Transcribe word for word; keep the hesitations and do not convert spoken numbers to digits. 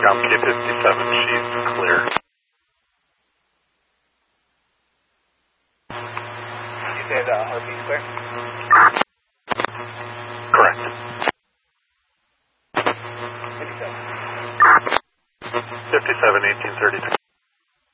ground K fifty-seven, she's clear. You said uh, heartbeat clear? Correct. fifty-seven. fifty-seven, eighteen thirty-two.